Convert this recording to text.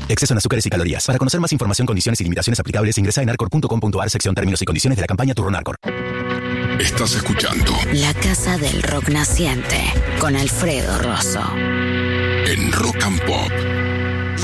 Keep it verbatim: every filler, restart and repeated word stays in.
Exceso en azúcares y calorías. Para conocer más información, condiciones y limitaciones aplicables, ingresa en arcor punto com punto ar, sección términos y condiciones de la campaña Turrón Arcor. Estás escuchando La Casa del Rock Naciente con Alfredo Rosso. En Rock and Pop.